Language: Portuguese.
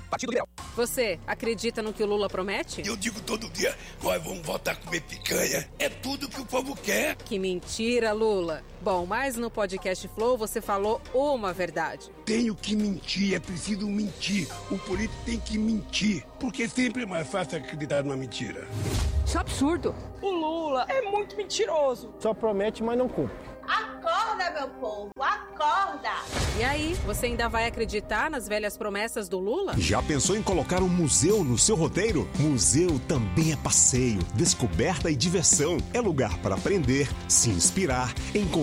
Partido Liberal. Você acredita no que o Lula promete? Eu digo todo dia, nós vamos voltar a comer picanha. É tudo que o povo quer. Que mentira, Lula. Bom, mas no podcast Flow você falou uma verdade. Tenho que mentir, é preciso mentir. O político tem que mentir, porque sempre é mais fácil acreditar numa mentira. Isso é absurdo. O Lula é muito mentiroso. Só promete, mas não cumpre. Acorda, meu povo, acorda! E aí, você ainda vai acreditar nas velhas promessas do Lula? Já pensou em colocar um museu no seu roteiro? Museu também é passeio, descoberta e diversão. É lugar para aprender, se inspirar, encontrar